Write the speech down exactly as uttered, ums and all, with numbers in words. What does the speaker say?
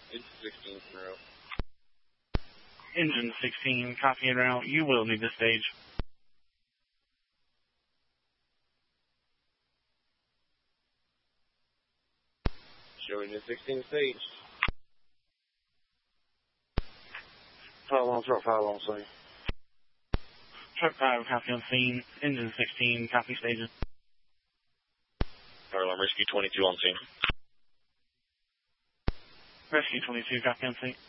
Engine sixteen en route. Engine sixteen, copy en route. You will need this stage. Showing the sixteen stage. Five on truck, five on scene. Truck five, copy on scene. Engine sixteen, copy stages. Alarm Rescue twenty-two on scene. Rescue twenty-two, copy on scene.